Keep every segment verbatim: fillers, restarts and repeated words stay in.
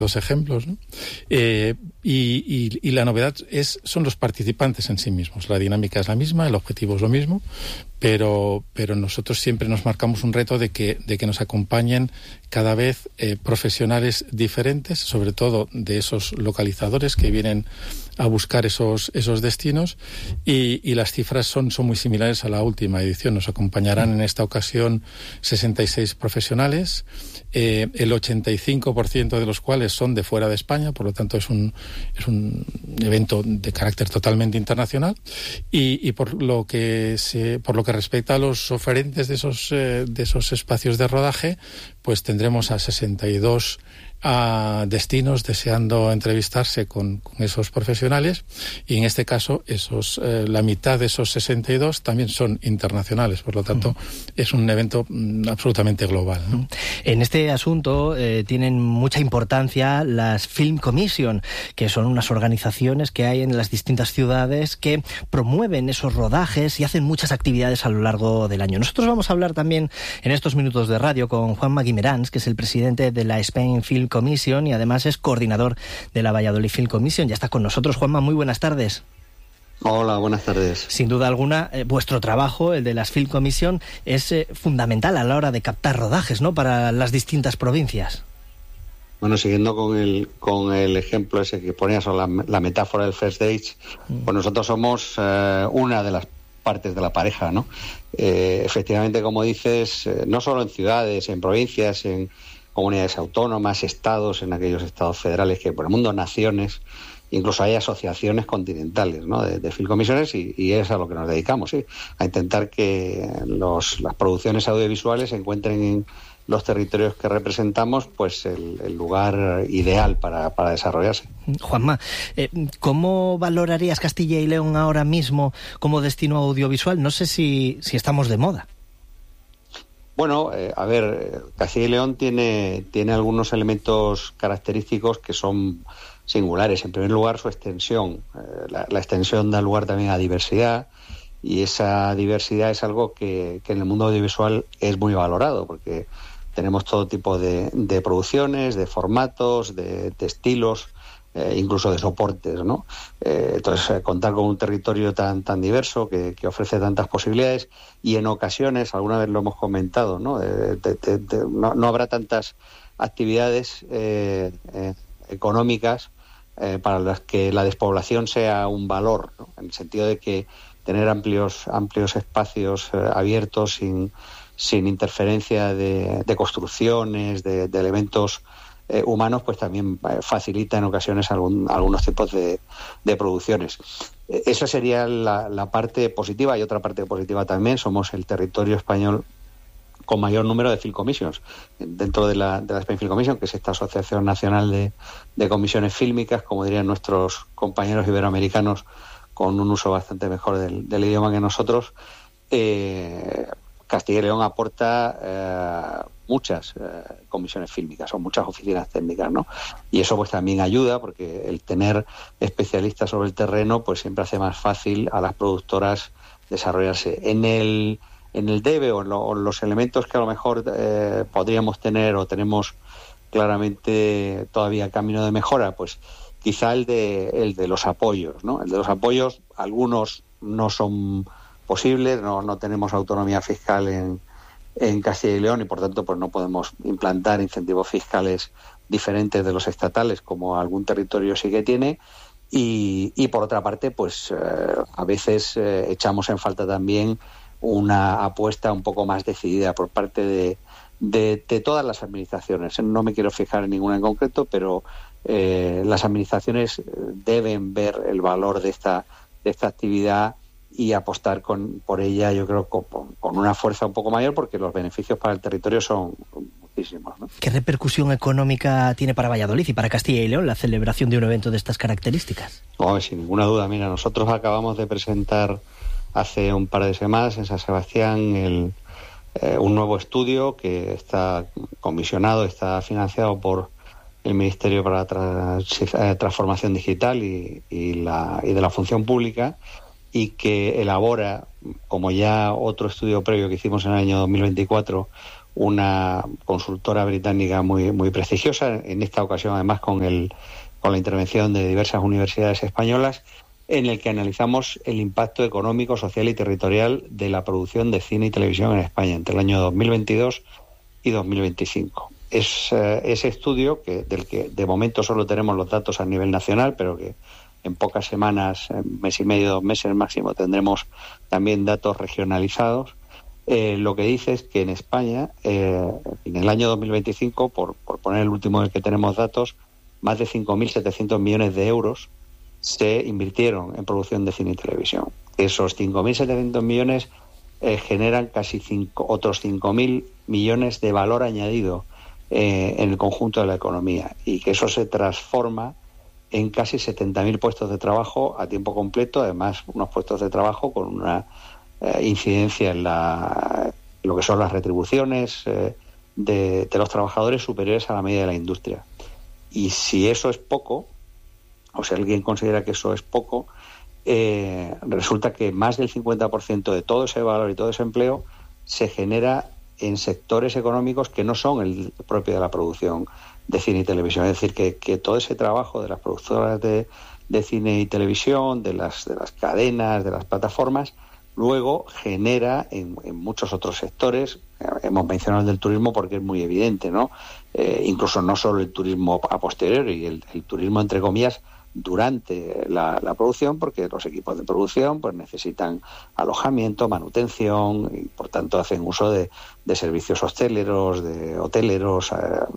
Los ejemplos, ¿no? Eh, y, y, y la novedad es son los participantes en sí mismos. La dinámica es la misma, el objetivo es lo mismo, pero, pero nosotros siempre nos marcamos un reto de que, de que nos acompañen cada vez eh, profesionales diferentes, sobre todo de esos localizadores que vienen a buscar esos, esos destinos, y, y las cifras son, son muy similares a la última edición. Nos acompañarán en esta ocasión sesenta y seis profesionales, eh, el ochenta y cinco por ciento de los cuales son de fuera de España, por lo tanto es un, es un evento de carácter totalmente internacional, y, y por lo que se, por lo que respecta a los oferentes de esos, eh, de esos espacios de rodaje, pues tendremos a sesenta y dos a destinos deseando entrevistarse con, con esos profesionales, y en este caso esos eh, la mitad de esos sesenta y dos también son internacionales, por lo tanto uh-huh. es un evento mm, absolutamente global, ¿no? En este asunto eh, tienen mucha importancia las Film Commission, que son unas organizaciones que hay en las distintas ciudades que promueven esos rodajes y hacen muchas actividades a lo largo del año. Nosotros vamos a hablar también en estos minutos de radio con Juanma Guimerans, que es el presidente de la Spain Film Commission y además es coordinador de la Valladolid Film Commission. Ya está con nosotros. Juanma, muy buenas tardes. Hola, buenas tardes. Sin duda alguna, eh, vuestro trabajo, el de las Film Commission, es eh, fundamental a la hora de captar rodajes, ¿no?, para las distintas provincias. Bueno, siguiendo con el con el ejemplo ese que ponías, o la, la metáfora del first date, mm. pues nosotros somos eh, una de las partes de la pareja, ¿no? Eh, efectivamente, como dices, eh, no solo en ciudades, en provincias, en comunidades autónomas, estados, en aquellos estados federales que por el mundo, naciones, incluso hay asociaciones continentales, ¿no?, de, de film comisiones, y, y es a lo que nos dedicamos, ¿sí?, a intentar que los, las producciones audiovisuales encuentren en los territorios que representamos pues el, el lugar ideal para, para desarrollarse. Juanma, eh, ¿cómo valorarías Castilla y León ahora mismo como destino audiovisual? No sé si, si estamos de moda. Bueno, eh, a ver, Castilla y León tiene, tiene algunos elementos característicos que son singulares. En primer lugar, su extensión. Eh, la, la extensión da lugar también a diversidad, y esa diversidad es algo que, que en el mundo audiovisual es muy valorado, porque tenemos todo tipo de, de producciones, de formatos, de, de estilos, eh, incluso de soportes, ¿no? Eh, entonces, eh, contar con un territorio tan tan diverso que, que ofrece tantas posibilidades, y en ocasiones, alguna vez lo hemos comentado, ¿no? De, de, de, de, no, no habrá tantas actividades eh, eh, económicas eh, para las que la despoblación sea un valor, ¿no?, en el sentido de que tener amplios amplios espacios eh, abiertos sin sin interferencia de, de construcciones, de, de elementos eh, humanos, pues también eh, facilita en ocasiones algún, algunos tipos de, de producciones. Eh, esa sería la, la parte positiva. Y otra parte positiva también: somos el territorio español con mayor número de Film Commissions dentro de la, de la Spain Film Commission, que es esta asociación nacional de, de comisiones fílmicas, como dirían nuestros compañeros iberoamericanos, con un uso bastante mejor del, del idioma que nosotros. Eh, Castilla y León aporta eh, muchas eh, comisiones fílmicas o muchas oficinas técnicas, ¿no? Y eso pues también ayuda, porque el tener especialistas sobre el terreno pues siempre hace más fácil a las productoras desarrollarse. En el en el debe o en, lo, o en los elementos que a lo mejor eh, podríamos tener o tenemos claramente todavía camino de mejora, pues quizá el de el de los apoyos, ¿no? El de los apoyos, algunos no son posibles, no, no tenemos autonomía fiscal en, en Castilla y León, y por tanto pues no podemos implantar incentivos fiscales diferentes de los estatales, como algún territorio sí que tiene, y, y por otra parte pues eh, a veces eh, echamos en falta también una apuesta un poco más decidida por parte de, de, de todas las administraciones. No me quiero fijar en ninguna en concreto, pero eh, las administraciones deben ver el valor de esta, de esta actividad y apostar con, por ella, yo creo, con, con una fuerza un poco mayor, porque los beneficios para el territorio son muchísimos, ¿no? ¿Qué repercusión económica tiene para Valladolid y para Castilla y León la celebración de un evento de estas características? Oh, sin ninguna duda. Mira, nosotros acabamos de presentar hace un par de semanas en San Sebastián el, eh, un nuevo estudio que está comisionado, está financiado por el Ministerio para la Trans- Transformación Digital y, y, la, y de la Función Pública, y que elabora, como ya otro estudio previo que hicimos en el año dos mil veinticuatro, una consultora británica muy, muy prestigiosa, en esta ocasión además con, el, con la intervención de diversas universidades españolas, en el que analizamos el impacto económico, social y territorial de la producción de cine y televisión en España entre el año dos mil veintidós y dos mil veinticinco. Es eh, ese estudio, que del que de momento solo tenemos los datos a nivel nacional, pero que en pocas semanas, en mes y medio, dos meses máximo, tendremos también datos regionalizados. Eh, lo que dice es que en España, eh, en el año dos mil veinticinco, por, por poner el último en el que tenemos datos, más de cinco mil setecientos millones de euros se invirtieron en producción de cine y televisión. Esos cinco mil setecientos millones eh, generan casi cinco, otros cinco mil millones de valor añadido eh, en el conjunto de la economía, y que eso se transforma en casi setenta mil puestos de trabajo a tiempo completo, además unos puestos de trabajo con una eh, incidencia en, la, en lo que son las retribuciones eh, de, de los trabajadores superiores a la media de la industria. Y si eso es poco, o si alguien considera que eso es poco, eh, resulta que más del cincuenta por ciento de todo ese valor y todo ese empleo se genera en sectores económicos que no son el propio de la producción de cine y televisión. Es decir, que, que todo ese trabajo de las productoras de, de cine y televisión, de las, de las cadenas, de las plataformas, luego genera en, en muchos otros sectores. Hemos mencionado el del turismo porque es muy evidente, ¿no? Eh, incluso no solo el turismo a posteriori, el, el turismo entre comillas durante la, la producción, porque los equipos de producción pues necesitan alojamiento, manutención, y por tanto hacen uso de, de servicios hosteleros, de hoteleros, eh,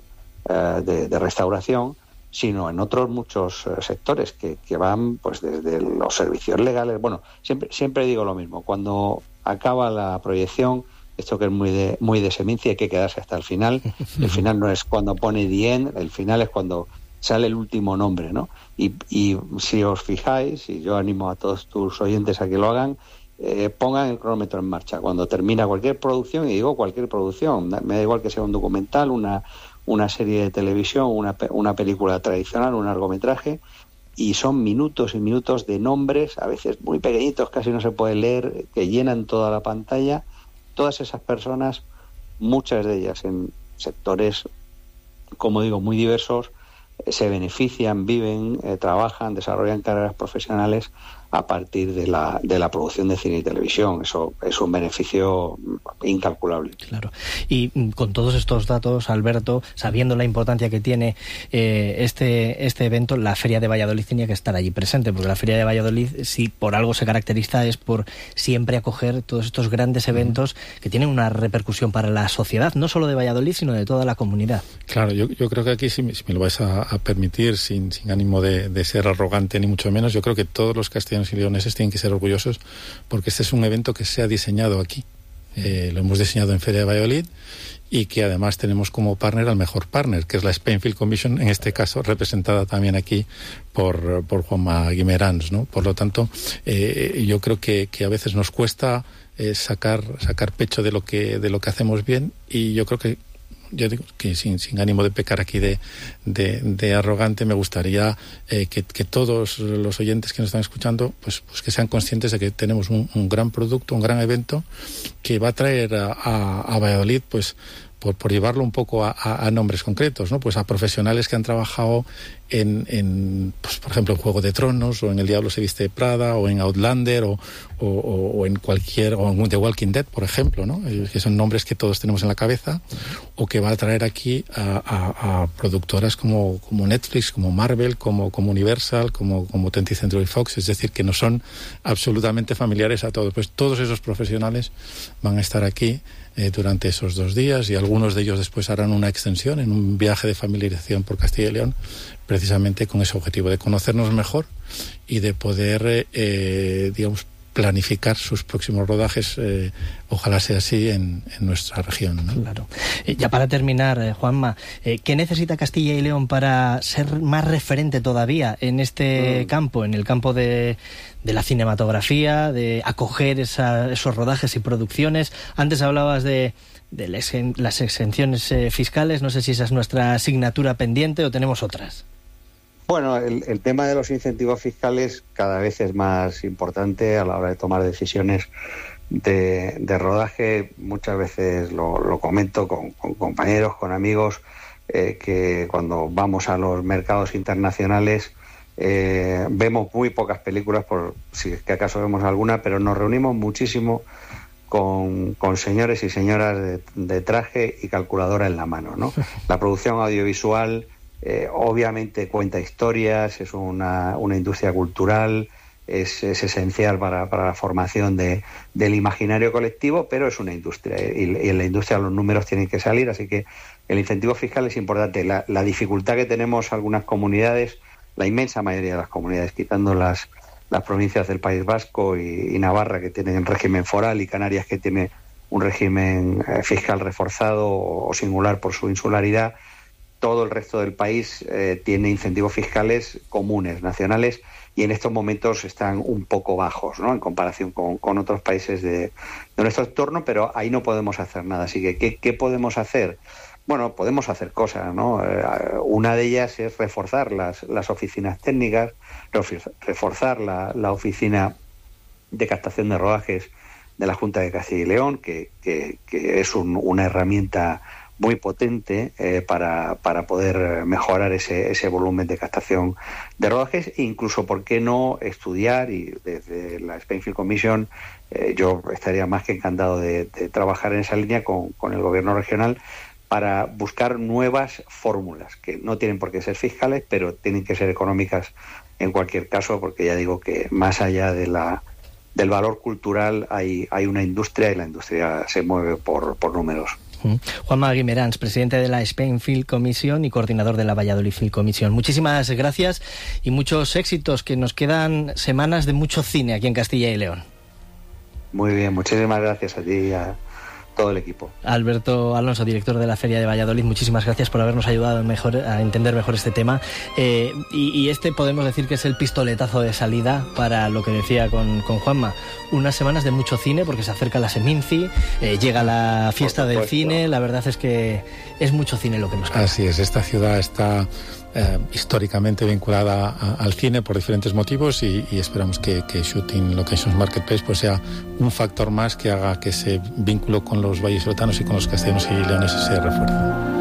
eh, de, de restauración, sino en otros muchos eh, sectores que, que van pues desde los servicios legales. Bueno, siempre siempre digo lo mismo, cuando acaba la proyección, esto que es muy de muy de Seminci, hay que quedarse hasta el final. El final no es cuando pone the end, el final es cuando sale el último nombre, ¿no? Y, y si os fijáis, y yo animo a todos tus oyentes a que lo hagan, eh, pongan el cronómetro en marcha cuando termina cualquier producción, y digo cualquier producción, me da igual que sea un documental, una una serie de televisión, una, una película tradicional, un largometraje, y son minutos y minutos de nombres, a veces muy pequeñitos, casi no se puede leer, que llenan toda la pantalla. Todas esas personas, muchas de ellas en sectores, como digo, muy diversos, eh, se benefician, viven, eh, trabajan, desarrollan carreras profesionales a partir de la, de la producción de cine y televisión. Eso es un beneficio incalculable. Claro. Y con todos estos datos, Alberto, sabiendo la importancia que tiene eh, este, este evento, la Feria de Valladolid tenía que estar allí presente, porque la Feria de Valladolid, si por algo se caracteriza, es por siempre acoger todos estos grandes eventos uh-huh. que tienen una repercusión para la sociedad, no solo de Valladolid, sino de toda la comunidad. Claro, yo, yo creo que aquí, si me, si me lo vais a, a permitir, sin, sin ánimo de, de ser arrogante ni mucho menos, yo creo que todos los castellanos y leoneses tienen que ser orgullosos, porque este es un evento que se ha diseñado aquí. Eh, lo hemos diseñado en Feria de Valladolid, y que además tenemos como partner al mejor partner, que es la Spain Film Commission, en este caso representada también aquí por, por Juanma Guimerans, ¿no? Por lo tanto, eh, yo creo que, que a veces nos cuesta eh, sacar sacar pecho de lo que de lo que hacemos bien, y yo creo que yo digo que sin, sin ánimo de pecar aquí de, de, de arrogante, me gustaría eh, que, que todos los oyentes que nos están escuchando, pues, pues que sean conscientes de que tenemos un, un gran producto, un gran evento que va a traer a, a, a Valladolid, pues por, por llevarlo un poco a, a, a nombres concretos, ¿no? Pues a profesionales que han trabajado en, en pues, por ejemplo, en Juego de Tronos, o en El Diablo se viste de Prada, o en Outlander, o, o, o en cualquier, o en The Walking Dead, por ejemplo, ¿no? Que son nombres que todos tenemos en la cabeza, o que va a traer aquí a, a, a productoras como, como Netflix, como Marvel, como, como Universal, como, como twentieth Century Fox, es decir, que no son absolutamente familiares a todos. Pues todos esos profesionales van a estar aquí Eh, durante esos dos días, y algunos de ellos después harán una extensión en un viaje de familiarización por Castilla y León, precisamente con ese objetivo de conocernos mejor y de poder, eh, eh, digamos, planificar sus próximos rodajes, eh, ojalá sea así en, en nuestra región, ¿no? Claro. Eh, ya para terminar, eh, Juanma, eh, ¿qué necesita Castilla y León para ser más referente todavía en este mm. campo, en el campo de, de la cinematografía, de acoger esa, esos rodajes y producciones? Antes hablabas de, de las exenciones eh, fiscales, no sé si esa es nuestra asignatura pendiente o tenemos otras. Bueno, el, el tema de los incentivos fiscales cada vez es más importante a la hora de tomar decisiones de, de rodaje. Muchas veces lo, lo comento con, con compañeros, con amigos, eh, que cuando vamos a los mercados internacionales eh, vemos muy pocas películas, por si es que acaso vemos alguna, pero nos reunimos muchísimo con, con señores y señoras de, de traje y calculadora en la mano, ¿no? La producción audiovisual eh, obviamente cuenta historias, es una, una industria cultural, es, es esencial para, para la formación de, del imaginario colectivo, pero es una industria, y, y en la industria los números tienen que salir, así que el incentivo fiscal es importante. La, la dificultad que tenemos algunas comunidades, la inmensa mayoría de las comunidades, quitando las las provincias del País Vasco y, y Navarra, que tienen régimen foral, y Canarias, que tiene un régimen eh, fiscal reforzado o, o singular por su insularidad, todo el resto del país eh, tiene incentivos fiscales comunes, nacionales, y en estos momentos están un poco bajos, ¿no?, en comparación con, con otros países de, de nuestro entorno, pero ahí no podemos hacer nada. Así que, ¿qué, qué podemos hacer? Bueno, podemos hacer cosas, ¿no? Eh, una de ellas es reforzar las, las oficinas técnicas, reforzar la, la oficina de captación de rodajes de la Junta de Castilla y León, que, que, que es un, una herramienta muy potente eh, para, para poder mejorar ese, ese volumen de captación de rodajes, e incluso, ¿por qué no estudiar? Y desde la Spain Film Commission eh, yo estaría más que encantado de, de trabajar en esa línea con, con el gobierno regional, para buscar nuevas fórmulas, que no tienen por qué ser fiscales, pero tienen que ser económicas en cualquier caso, porque ya digo que más allá de la del valor cultural hay, hay una industria, y la industria se mueve por, por números. Juanma Guimerans, presidente de la Spain Film Commission y coordinador de la Valladolid Film Commission. Muchísimas gracias y muchos éxitos, que nos quedan semanas de mucho cine aquí en Castilla y León. Muy bien, muchísimas gracias a ti y a todo el equipo. Alberto Alonso, director de la Feria de Valladolid, muchísimas gracias por habernos ayudado mejor, a entender mejor este tema. Eh, y, y este podemos decir que es el pistoletazo de salida para lo que decía con, con Juanma. Unas semanas de mucho cine, porque se acerca la Seminci, eh, llega la fiesta del cine, la verdad es que es mucho cine lo que nos queda. Así es, esta ciudad está eh, históricamente vinculada a, al cine por diferentes motivos, y, y esperamos que, que Shooting Locations Marketplace pues sea un factor más que haga que ese vínculo con los vallisoletanos y con los castellanos y leoneses se refuerce.